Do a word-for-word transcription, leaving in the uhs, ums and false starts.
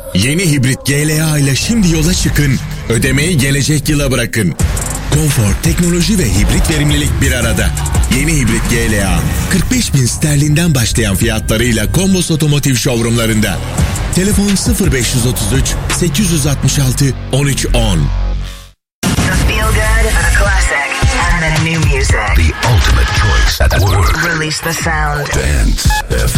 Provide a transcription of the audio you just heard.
Yeni hibrit G L A ile şimdi yola çıkın. Ödemeyi gelecek yıla bırakın. Konfor, teknoloji ve hibrit verimlilik bir arada. Yeni hibrit G L A kırk beş bin sterlinden başlayan fiyatlarıyla Kombos Otomotiv showroomlarında. Telefon sıfır beş otuz üç sekiz altı altı on üç on. The feel good, the classic, and the new music. The ultimate choice at work. Release the sound. Dance F